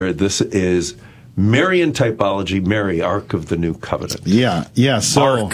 This is Marian typology, Mary, Ark of the New Covenant. Yeah. So,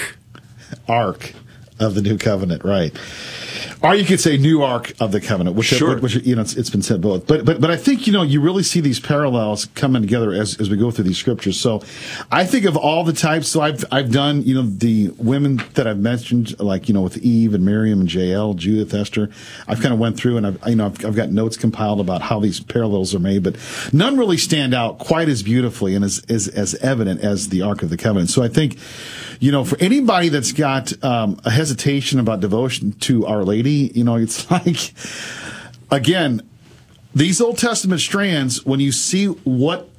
Ark of the New Covenant, right? Or you could say New Ark of the Covenant, which it's been said both. But I think you really see these parallels coming together as we go through these scriptures. So I think of all the types. So I've done the women that I've mentioned, like with Eve and Miriam and Jael, Judith, Esther. I've kind of went through and I've got notes compiled about how these parallels are made, but none really stand out quite as beautifully and as evident as the Ark of the Covenant. So I think for anybody that's got a hesitation about devotion to Our Lady, it's like, again, these Old Testament strands, when you see what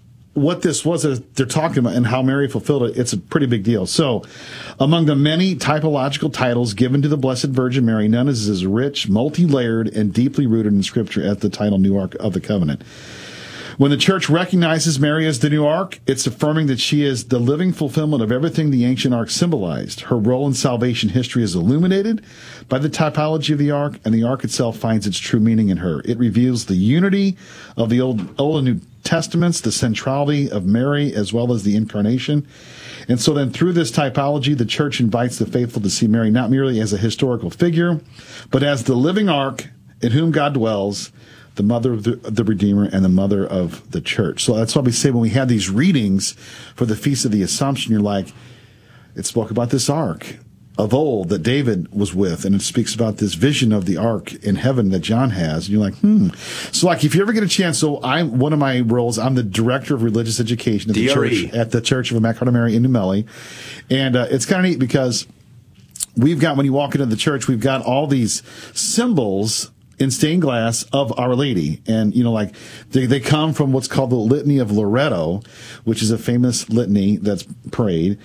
this was that they're talking about and how Mary fulfilled it, it's a pretty big deal. So, among the many typological titles given to the Blessed Virgin Mary, none is as rich, multi-layered, and deeply rooted in Scripture as the title New Ark of the Covenant. When the church recognizes Mary as the new ark, it's affirming that she is the living fulfillment of everything the ancient ark symbolized. Her role in salvation history is illuminated by the typology of the ark, and the ark itself finds its true meaning in her. It reveals the unity of the Old and New Testaments, the centrality of Mary, as well as the incarnation. And so then through this typology, the church invites the faithful to see Mary not merely as a historical figure, but as the living ark in whom God dwells, the mother of the Redeemer, and the mother of the church. So that's why we say when we had these readings for the Feast of the Assumption, you're like, it spoke about this ark of old that David was with, and it speaks about this vision of the ark in heaven that John has. And you're like, So like, if you ever get a chance, so one of my roles, I'm the director of religious education at the church, at the Church of Immaculate Heart of Mary in New Melly. And it's kind of neat because we've got, when you walk into the church, we've got all these symbols in stained glass of Our Lady. And, like they come from what's called the Litany of Loretto, which is a famous litany that's prayed.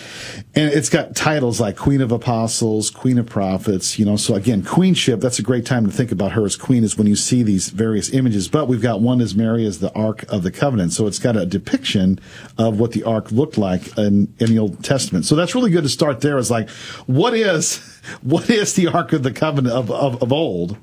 And it's got titles like Queen of Apostles, Queen of Prophets, so again, queenship, that's a great time to think about her as queen is when you see these various images. But we've got one as Mary as the Ark of the Covenant. So it's got a depiction of what the Ark looked like in the Old Testament. So that's really good to start there. It's like, what is the Ark of the Covenant of old?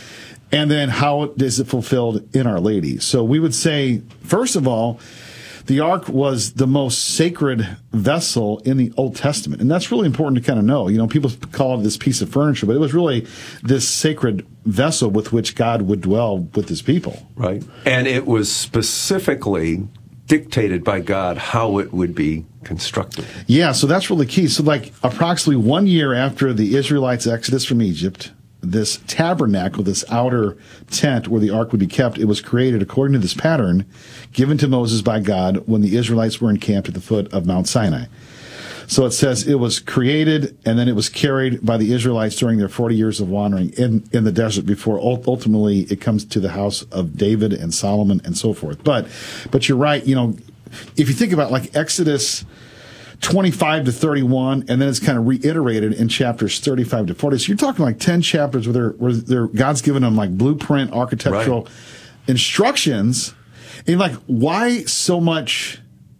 And then how is it fulfilled in Our Lady? So we would say, first of all, the ark was the most sacred vessel in the Old Testament. And that's really important to kind of know. People call it this piece of furniture, but it was really this sacred vessel with which God would dwell with his people. Right. And it was specifically dictated by God how it would be constructed. Yeah, so that's really key. So like approximately 1 year after the Israelites' exodus from Egypt, this tabernacle, this outer tent where the ark would be kept, it was created according to this pattern given to Moses by God when the Israelites were encamped at the foot of Mount Sinai. So it says it was created and then it was carried by the Israelites during their 40 years of wandering in the desert before ultimately it comes to the house of David and Solomon and so forth. But you're right, if you think about like Exodus 25 to 31, and then it's kind of reiterated in chapters 35 to 40. So you're talking like 10 chapters where God's given them like blueprint architectural instructions. And like, why so much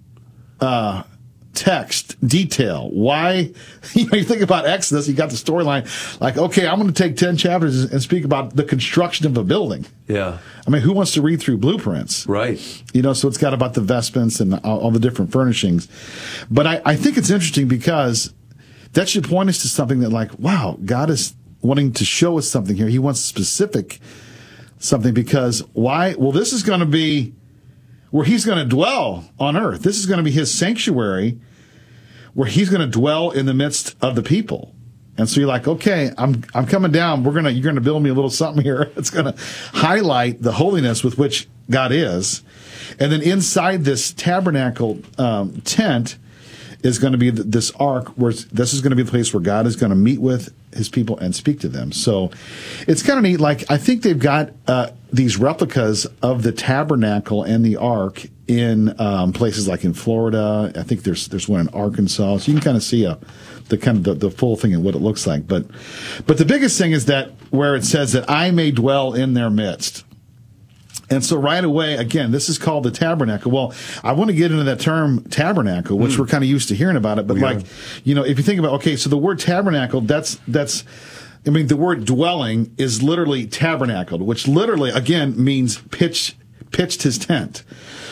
text, detail? Why, you think about Exodus, you got the storyline, like, okay, I'm going to take 10 chapters and speak about the construction of a building. Yeah. I mean, who wants to read through blueprints? Right. So it's got about the vestments and all the different furnishings. But I think it's interesting because that should point us to something that like, wow, God is wanting to show us something here. He wants specific something because why? Well, this is going to be where he's going to dwell on earth. This is going to be his sanctuary where he's going to dwell in the midst of the people. And so you're like, okay, I'm coming down. You're going to build me a little something here. It's going to highlight the holiness with which God is. And then inside this tabernacle tent is going to be this ark, where this is going to be the place where God is going to meet with his people and speak to them. So it's kind of neat. Like, I think they've got these replicas of the tabernacle and the ark in places like in Florida. I think there's one in Arkansas. So you can kind of see the full thing and what it looks like. But the biggest thing is that where it says that I may dwell in their midst. And so right away, again, this is called the tabernacle. Well, I want to get into that term tabernacle, which we're kind of used to hearing about it. But if you think about, okay, so the word tabernacle, the word dwelling is literally tabernacled, which literally, again, means pitched pitched his tent.